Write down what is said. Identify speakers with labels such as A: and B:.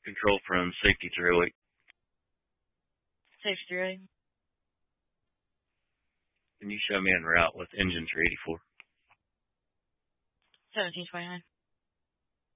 A: Control from safety 308.
B: Safety 308.
A: Can you show me en route with engine 384?
B: 1729.